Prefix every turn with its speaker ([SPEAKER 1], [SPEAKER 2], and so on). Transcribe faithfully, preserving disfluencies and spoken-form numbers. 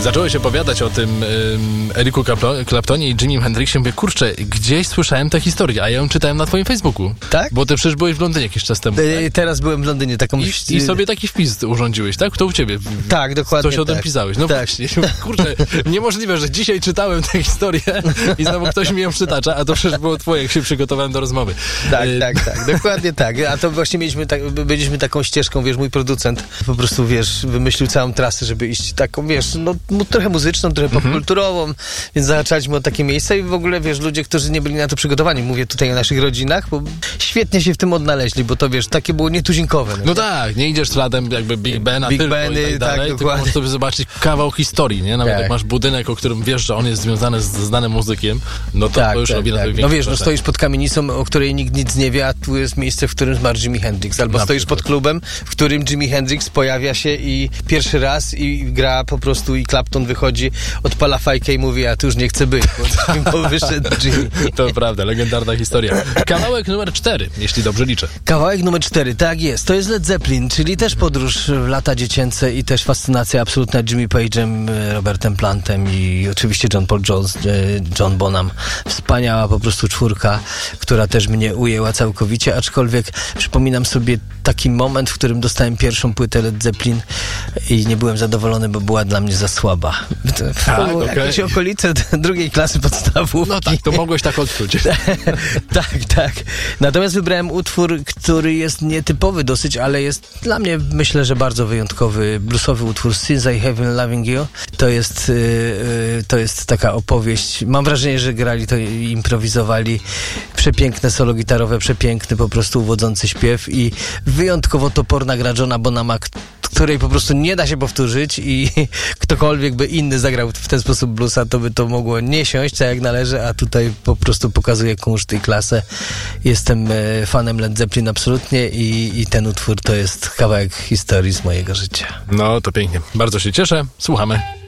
[SPEAKER 1] zacząłeś opowiadać o tym um, Eriku Claptonie i Jimim Hendrixie, mówię, kurczę, gdzieś słyszałem tę historię, a ja ją czytałem na twoim Facebooku.
[SPEAKER 2] Tak?
[SPEAKER 1] Bo ty przecież byłeś w Londynie jakiś czas temu.
[SPEAKER 2] Yy, teraz byłem w Londynie, taką...
[SPEAKER 1] I, I sobie taki wpis urządziłeś, tak? To u ciebie.
[SPEAKER 2] Tak, dokładnie.
[SPEAKER 1] Coś o tym
[SPEAKER 2] tak.
[SPEAKER 1] pisałeś. No
[SPEAKER 2] tak.
[SPEAKER 1] właśnie, kurczę, niemożliwe, że dzisiaj czytałem tę historię i znowu ktoś mi ją przytacza, a to przecież było twoje, jak się przygotowałem do rozmowy.
[SPEAKER 2] Tak,
[SPEAKER 1] y-
[SPEAKER 2] tak, tak, dokładnie tak. A to właśnie mieliśmy, tak, byliśmy taką ścieżką, wiesz, mój producent po prostu, wiesz, wymyślił całą trasę, żeby iść taką, wiesz, no trochę muzyczną, trochę popkulturową, więc zahaczaliśmy o takie miejsca i w ogóle, wiesz, ludzie, którzy nie byli na to przygotowani, mówię tutaj o naszych rodzinach, bo świetnie się w tym odnaleźli, bo to, wiesz, takie było nietuzinkowe. No,
[SPEAKER 1] no tak, nie idziesz śladem jakby Big Bena
[SPEAKER 2] Big
[SPEAKER 1] tylko
[SPEAKER 2] Beny,
[SPEAKER 1] i tak dalej,
[SPEAKER 2] tak,
[SPEAKER 1] tylko
[SPEAKER 2] dokładnie.
[SPEAKER 1] możesz sobie zobaczyć kawał historii, nie? Nawet
[SPEAKER 2] tak.
[SPEAKER 1] jak masz budynek, o którym wiesz, że on jest związany z znanym muzykiem, no to,
[SPEAKER 2] tak,
[SPEAKER 1] to już
[SPEAKER 2] tak,
[SPEAKER 1] robi na
[SPEAKER 2] tak.
[SPEAKER 1] to
[SPEAKER 2] No wiesz, no
[SPEAKER 1] wrażenie.
[SPEAKER 2] stoisz pod kamienicą, o której nikt nic nie wie, a tu jest miejsce, w którym zmarł Jimi Hendrix. Albo
[SPEAKER 1] Na
[SPEAKER 2] stoisz
[SPEAKER 1] przykład.
[SPEAKER 2] pod klubem, w którym Jimi Hendrix pojawia się i pierwszy raz i gra po prostu i Clapton wychodzi, odpala fajkę i mówi, a tu już nie chcę być, bo, bo wyszedł Jimmy.
[SPEAKER 1] To prawda, legendarna historia. Kawałek numer cztery, jeśli dobrze liczę.
[SPEAKER 2] Kawałek numer cztery, tak jest. To jest Led Zeppelin, czyli też podróż w lata dziecięce i też fascynacja absolutna Jimmy Page'em, Robertem Plantem i oczywiście John Paul Jones, John Bonham. Wspaniała po prostu czwórka, która też mnie ujęła całkowicie, aczkolwiek przypominam sobie taki moment, w którym dostałem pierwszą płytę Led Zeppelin i nie byłem zadowolony, bo była dla mnie za słaba. To
[SPEAKER 1] Tak,
[SPEAKER 2] było
[SPEAKER 1] okay.
[SPEAKER 2] jakieś okolice drugiej klasy podstawówki.
[SPEAKER 1] No tak, to mogłeś tak odczuć.
[SPEAKER 2] tak, tak. Natomiast wybrałem utwór, który jest nietypowy dosyć, ale jest dla mnie, myślę, że bardzo wyjątkowy, bluesowy utwór Since I Have Been Loving You. To jest, yy, to jest taka opowieść. Mam wrażenie, że grali to i improwizowali. Przepiękne solo gitarowe, przepiękny po prostu uwodzący śpiew i wyjątkowo toporna gra Johna Bonhama, której po prostu nie da się powtórzyć i ktokolwiek by inny zagrał w ten sposób bluesa, to by to mogło nie siąść, tak jak należy, a tutaj po prostu pokazuje kunszt i klasę. Jestem e, fanem Led Zeppelin absolutnie i, i ten utwór to jest kawałek historii z mojego życia.
[SPEAKER 1] No to pięknie. Bardzo się cieszę. Słuchamy.